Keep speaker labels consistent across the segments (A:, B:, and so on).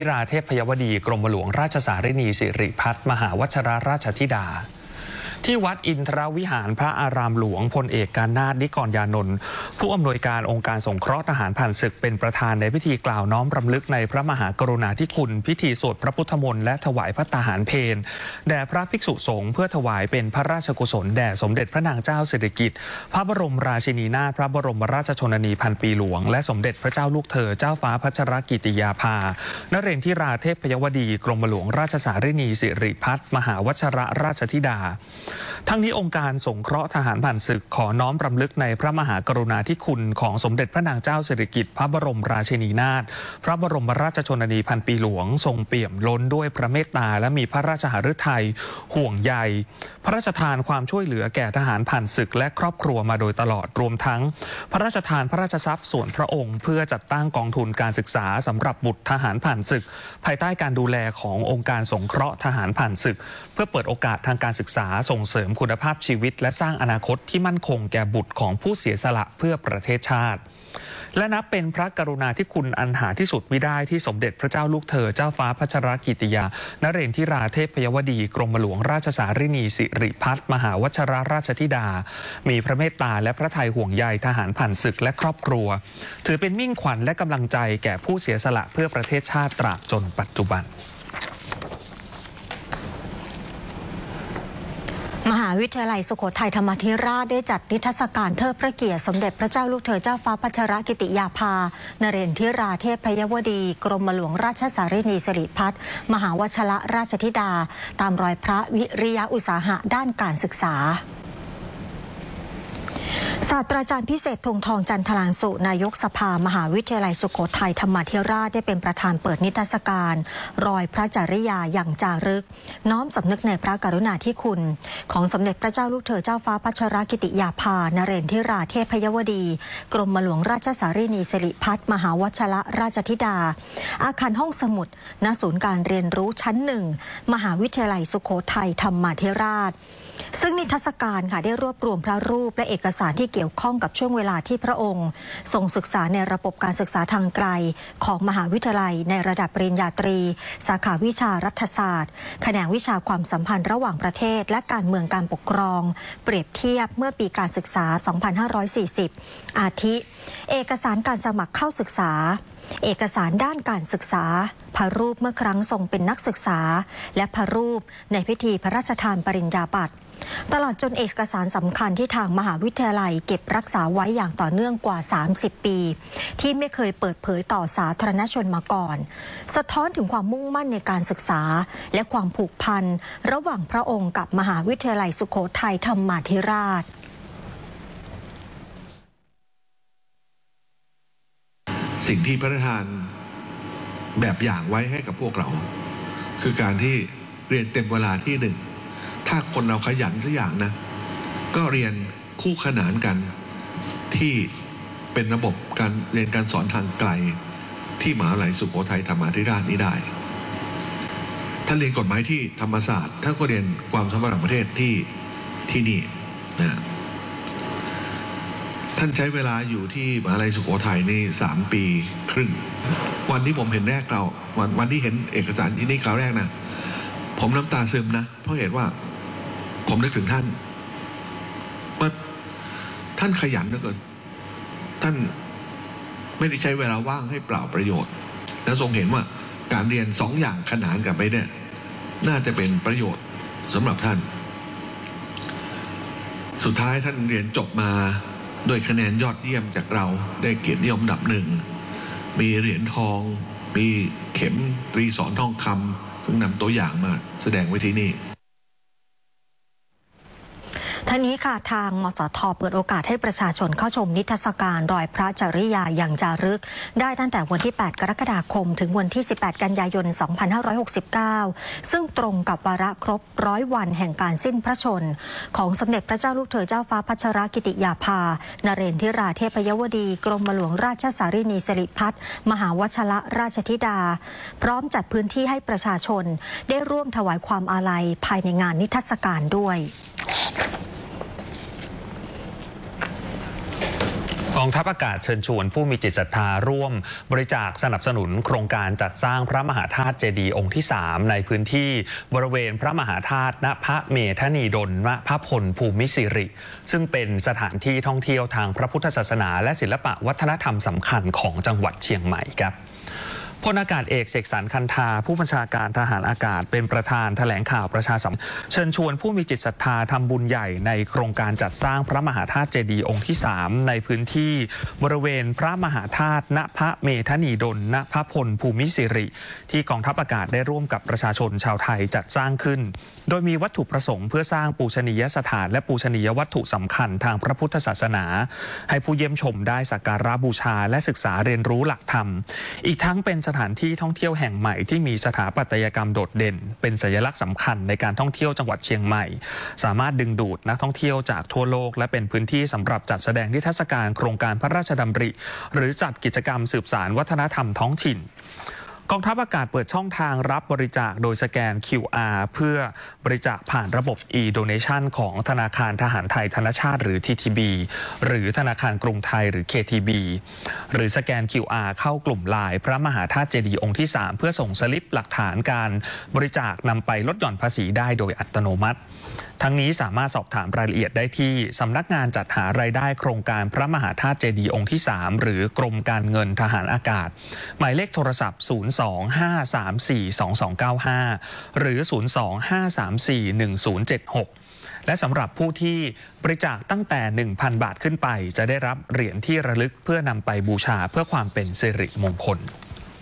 A: ราเทพยวดีกรมหลวงราชสารินีสิริพัฒน์มหาวชรราชธิดาที่วัดอินทรวิหารพระอารามหลวงพลเอกกาญนาถ นิกรยานนท์ผู้อำนวยการองค์การสงเคราะห์ทหารผ่านศึกเป็นประธานในพิธีกล่าวน้อมรำลึกในพระมหากรุณาธิคุณพิธีสวดพระพุทธมนต์และถวายพระตาหารเพลแด่พระภิกษุสงฆ์เพื่อถวายเป็นพระราชกุศลแด่สมเด็จพระนางเจ้าสิริกิติ์พระบรมราชินีนาถพระบรมราชชนนีพันปีหลวงและสมเด็จพระเจ้าลูกเธอเจ้าฟ้าพัชรกิติยาภานเรนทิราเทพยวดีกรมหลวงราชสารินีสิริพัฒน์มหาวชรราชธิดาทั้งนี้องค์การสงเคราะห์ทหารผ่านศึกขอน้อมรำลึกในพระมหากรุณาธิคุณของสมเด็จพระนางเจ้าสิริกิติ์พระบรมราชินีนาถพระบรมราชชนนีพันปีหลวงทรงเปี่ยมล้นด้วยพระเมตตาและมีพระราชหฤทัยห่วงใยพระราชทานความช่วยเหลือแก่ทหารผ่านศึกและครอบครัวมาโดยตลอดรวมทั้งพระราชทานพระราชทรัพย์ส่วนพระองค์เพื่อจัดตั้งกองทุนการศึกษาสำหรับบุตรทหารผ่านศึกภายใต้การดูแลขององค์การสงเคราะห์ทหารผ่านศึกเพื่อเปิดโอกาสทางการศึกษาส่งเสริมคุณภาพชีวิตและสร้างอนาคตที่มั่นคงแก่บุตรของผู้เสียสละเพื่อประเทศชาติและนับเป็นพระกรุณาธิคุณอันหาที่สุดมิได้ที่สมเด็จพระเจ้าลูกเธอเจ้าฟ้าพัชรกิติยานเรนทิราเทพยวดีกรมหลวงราชสารินีสิริพัฒน์มหาวชรราชธิดามีพระเมตตาและพระทัยห่วงใยทหารผ่านศึกและครอบครัวถือเป็นมิ่งขวัญและกำลังใจแก่ผู้เสียสละเพื่อประเทศชาติตราบจนปัจจุบัน
B: มหาวิทยาลัยสุโขทัยธรรมาธิราชได้จัดนิทรรศการเทิดพระเกียรติสมเด็จพระเจ้าลูกเธอเจ้าฟ้าพัชรกิติยาภานเรนทิราเทพยวดีกรมหลวงราชสารินีสิริพัฒน์มหาวชรราชธิดาตามรอยพระวิริยะอุตสาหะด้านการศึกษาศาสตราจารย์พิเศษธงทองจันทรานสุนายกสภามหาวิทยาลัยสุโขทัยธรรมาธิราชได้เป็นประธานเปิดนิทรรศการรอยพระจริยาอย่างจารึกน้อมสำนึกในพระกรุณาธิคุณของสมเด็จพระเจ้าลูกเธอเจ้าฟ้าพัชรกิติยาภานเรนทิราเทพยวดีกรมหลวงราชสารินีสิริพัฒน์มหาวชรราชธิดาอาคารห้องสมุดณศูนย์การเรียนรู้ชั้น1มหาวิทยาลัยสุโขทัยธรรมาธิราชซึ่งนิทรรศการค่ะได้รวบรวมพระรูปและเอกสารที่เกี่ยวข้องกับช่วงเวลาที่พระองค์ทรงศึกษาในระบบการศึกษาทางไกลของมหาวิทยาลัยในระดับปริญญาตรีสาขาวิชารัฐศาสตร์แขนงวิชาความสัมพันธ์ระหว่างประเทศและการเมืองการปกครองเปรียบเทียบเมื่อปีการศึกษา 2540 อาทิเอกสารการสมัครเข้าศึกษาเอกสารด้านการศึกษาพระรูปเมื่อครั้งทรงเป็นนักศึกษาและพระรูปในพิธีพระราชทานปริญญาบัตรตลอดจนเอกสารสำคัญที่ทางมหาวิทยาลัยเก็บรักษาไว้อย่างต่อเนื่องกว่า 30 ปีที่ไม่เคยเปิดเผยต่อสาธารณชนมาก่อนสะท้อนถึงความมุ่งมั่นในการศึกษาและความผูกพันระหว่างพระองค์กับมหาวิทยาลัยสุโขทัยธรรมาธิราช
C: สิ่งที่พระราชทานแบบอย่างไว้ให้กับพวกเราคือการที่เรียนเต็มเวลาที่หนึ่งถ้าคนเราขยันสักอย่างนะก็เรียนคู่ขนานกันที่เป็นระบบการเรียนการสอนทางไกลที่มหาวิทยาลัยสุโขทัยธรรมาธิราชนี้ได้ท่านเรียนกฎหมายที่ธรรมศาสตร์ท่านก็เรียนความสัมพันธ์ต่างประเทศที่นี่นะท่านใช้เวลาอยู่ที่มหาวิทยาลัยสุโขทัยนี่3 ปีครึ่งวันที่ผมเห็นแรกวันที่เห็นเอกสารที่นี่คราวแรกนะผมน้ำตาซึมนะเพราะเห็นว่าผมนึกถึงท่านว่าท่านขยันเหลือเกินท่านไม่ได้ใช้เวลาว่างให้เปล่าประโยชน์และทรงเห็นว่าการเรียน2 อย่างขนานกันไปเนี่ยน่าจะเป็นประโยชน์สำหรับท่านสุดท้ายท่านเรียนจบมาด้วยคะแนนยอดเยี่ยมจากเราได้เกียรตินิยมอันดับ1มีเหรียญทองมีเข็มตรีสอนทองคำซึ่งนำตัวอย่างมาแสดงไว้ที่นี่
B: ท่านี้ค่ะทางมสท.เปิดโอกาสให้ประชาชนเข้าชมนิทรรศการรอยพระจริยาอย่างจารึกได้ตั้งแต่วันที่ 8 กรกฎาคมถึงวันที่ 18 กันยายน 2569 ซึ่งตรงกับวาระครบ100 วันแห่งการสิ้นพระชนของสมเด็จพระเจ้าลูกเธอเจ้าฟ้าพัชรกิติยาภานเรนทิราเทพยวดีกรมหลวงราชสารินีสิริพัฒน์มหาวชรราชธิดาพร้อมจัดพื้นที่ให้ประชาชนได้ร่วมถวายความอาลัยภายในงานนิทรรศการด้วย
A: กองทัพอากาศเชิญชวนผู้มีจิตศรัทธาร่วมบริจาคสนับสนุนโครงการจัดสร้างพระมหาธาตุเจดีย์องค์ที่ 3 ในพื้นที่บริเวณพระมหาธาตุณพระเมธนีดลณพระพลภูมิสิริซึ่งเป็นสถานที่ท่องเที่ยวทางพระพุทธศาสนาและศิลปะวัฒนธรรมสำคัญของจังหวัดเชียงใหม่ครับพลอากาศเอกเสกสรรคันธาผู้บัญชาการทหารอากาศเป็นประธานแถลงข่าวประชาสัมพันธ์เชิญชวนผู้มีจิตศรัทธาทำบุญใหญ่ในโครงการจัดสร้างพระมหาธาตุเจดีย์องค์ที่ 3 ในพื้นที่บริเวณพระมหาธาตุณพระเมธนีดลณพระพลภูมิสิริที่กองทัพอากาศได้ร่วมกับประชาชนชาวไทยจัดสร้างขึ้นโดยมีวัตถุประสงค์เพื่อสร้างปูชนียสถานและปูชนียวัตถุสำคัญทางพระพุทธศาสนาให้ผู้เยี่ยมชมได้สักการะบูชาและศึกษาเรียนรู้หลักธรรมอีกทั้งเป็นสถานที่ท่องเที่ยวแห่งใหม่ที่มีสถาปัตยกรรมโดดเด่นเป็นสัญลักษณ์สำคัญในการท่องเที่ยวจังหวัดเชียงใหม่สามารถดึงดูดนักท่องเที่ยวจากทั่วโลกและเป็นพื้นที่สำหรับจัดแสดงนิทรรศการโครงการพระราชดำริหรือจัดกิจกรรมสืบสานวัฒนธรรมท้องถิ่นกองทัพอากาศเปิดช่องทางรับบริจาคโดยสแกน QR เพื่อบริจาคผ่านระบบ e-donation ของธนาคารทหารไทยธนชาติหรือ TTB หรือธนาคารกรุงไทยหรือ KTB หรือสแกน QR เข้ากลุ่มไลน์พระมหาธาตุเจดีย์องค์ที่ 3 เพื่อส่งสลิปหลักฐานการบริจาคนำไปลดหย่อนภาษีได้โดยอัตโนมัติทั้งนี้สามารถสอบถามรายละเอียดได้ที่สำนักงานจัดหารายได้โครงการพระมหาธาตุเจดีย์องค์ที่ 3 หรือกรมการเงินทหารอากาศหมายเลขโทรศัพท์ 025342295 หรือ 025341076 และสำหรับผู้ที่บริจาคตั้งแต่ 1,000 บาทขึ้นไปจะได้รับเหรียญที่ระลึกเพื่อนำไปบูชาเพื่อความเป็นสิริมงคล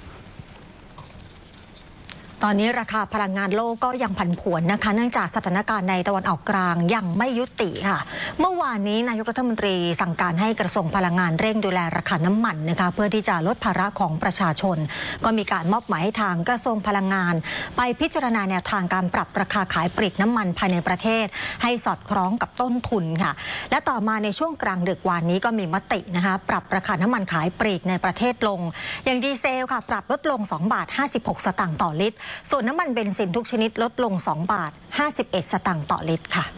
B: ตอนนี้ราคาพลังงานโลกก็ยังผันผวนนะคะเนื่องจากสถานการณ์ในตะวันออกกลางยังไม่ยุติค่ะเมื่อวานนี้นายกรัฐมนตรีสั่งการให้กระทรวงพลังงานเร่งดูแลราคาน้ำมันนะคะเพื่อที่จะลดภาระของประชาชนก็มีการมอบหมายให้ทางกระทรวงพลังงานไปพิจารณาแนวทางการปรับราคาขายปลีกน้ำมันภายในประเทศให้สอดคล้องกับต้นทุนค่ะและต่อมาในช่วงกลางดึกวานนี้ก็มีมตินะคะปรับราคาน้ำมันขายปลีกในประเทศลงอย่างดีเซลค่ะปรับลดลง2 บาท 56 สตางค์ต่อลิตรส่วนน้ำมันเบนซินทุกชนิดลดลง2 บาท 51 สตางค์ต่อลิตรค่ะ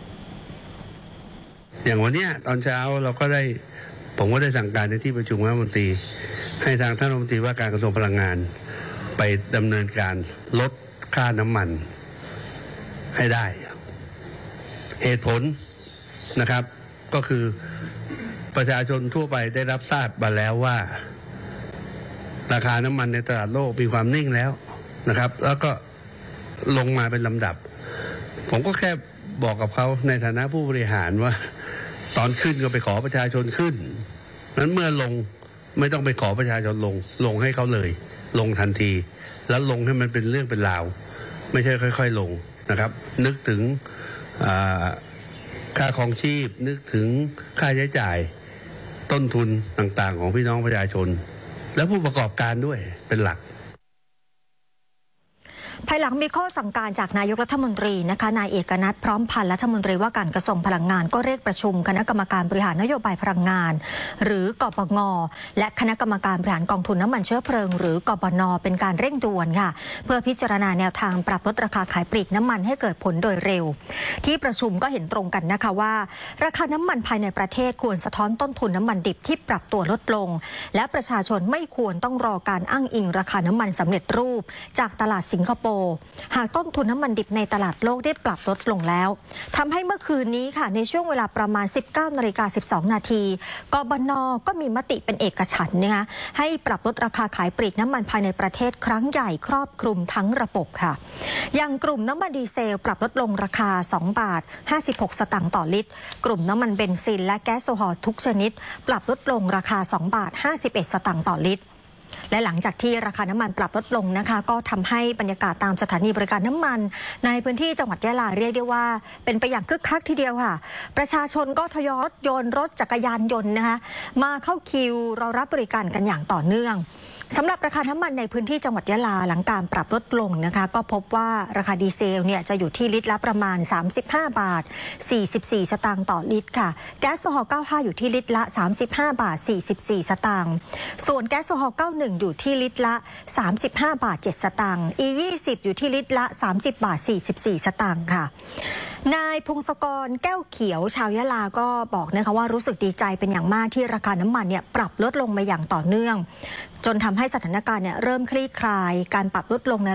D: อย่างวันนี้ตอนเช้าผมก็ได้สั่งการในที่ประชุมคณะรัฐมนตรีให้ทางท่านรัฐมนตรีว่าการกระทรวงพลังงานไปดำเนินการลดค่าน้ำมันให้ได้เหตุผลนะครับก็คือประชาชนทั่วไปได้รับทราบมาแล้วว่าราคาน้ำมันในตลาดโลกมีความนิ่งแล้วนะครับแล้วก็ลงมาเป็นลำดับผมก็แค่บอกกับเขาในฐานะผู้บริหารว่าตอนขึ้นก็ไปขอประชาชนขึ้นนั้นเมื่อลงไม่ต้องไปขอประชาชนลงให้เขาเลยลงทันทีแล้วลงให้มันเป็นเรื่องเป็นราวไม่ใช่ค่อยๆลงนะครับนึกถึงค่าครองชีพนึกถึงค่าใช้จ่ายต้นทุนต่างๆของพี่น้องประชาชนและผู้ประกอบการด้วยเป็นหลัก
B: ภายหลังมีข้อสั่งการจากนายกรัฐมนตรีนะคะนายเอกนัทพร้อมพันธ์รัฐมนตรีว่าการกระทรวงพลังงานก็เรียกประชุมคณะกรรมการบริหารนโยบายพลังงานหรือกปงและคณะกรรมการบริหารกองทุนน้ำมันเชื้อเพลิงหรือกปนเป็นการเร่งด่วนค่ะเพื่อพิจารณาแนวทางปรับลดราคาขายปลีกน้ำมันให้เกิดผลโดยเร็วที่ประชุมก็เห็นตรงกันนะคะว่าราคาน้ำมันภายในประเทศควรสะท้อนต้นทุนน้ำมันดิบที่ปรับตัวลดลงและประชาชนไม่ควรต้องรอการอ้างอิงราคาน้ำมันสำเร็จรูปจากตลาดสิงคโปร์หากต้นทุนน้ำมันดิบในตลาดโลกได้ปรับลดลงแล้วทำให้เมื่อคืนนี้ค่ะในช่วงเวลาประมาณ 19:12 น.กบน.ก็มีมติเป็นเอกฉันท์นะคะให้ปรับลดราคาขายปลีกน้ำมันภายในประเทศครั้งใหญ่ครอบคลุมทั้งระบบค่ะอย่างกลุ่มน้ำมันดีเซลปรับลดลงราคา2 บาท 56 สตางค์ต่อลิตรกลุ่มน้ำมันเบนซินและแก๊สโซฮอล์ทุกชนิดปรับลดลงราคา2 บาท 51 สตางค์ต่อลิตรและหลังจากที่ราคาน้ำมันปรับลดลงนะคะก็ทำให้บรรยากาศตามสถานีบริการน้ำมันในพื้นที่จังหวัดยะลาเรียกได้ว่าเป็นไปอย่างคึกคักทีเดียวค่ะประชาชนก็ทยอยโยนรถจักรยานยนต์นะคะมาเข้าคิวรอรับบริการกันอย่างต่อเนื่องสำหรับราคาน้ำมันในพื้นที่จังหวัดยะลาหลังการปรับลดลงนะคะก็พบว่าราคาดีเซลเนี่ยจะอยู่ที่ลิตรละประมาณ35 บาท 44 สตางค์ต่อลิตรค่ะแก๊สโซฮอล์95อยู่ที่ลิตรละ35 บาท 44 สตางค์ส่วนแก๊สโซฮอล์91อยู่ที่ลิตรละ35 บาท 7 สตางค์ E20 อยู่ที่ลิตรละ30 บาท 44 สตางค์ค่ะนายพงศกรแก้วเขียวชาวยะลาก็บอกนะคะว่ารู้สึกดีใจเป็นอย่างมากที่ราคาน้ำมันเนี่ยปรับลดลงมาอย่างต่อเนื่องจนทำให้สถานการณ์เนี่ยเริ่มคลี่คลายการปรับลดลงใน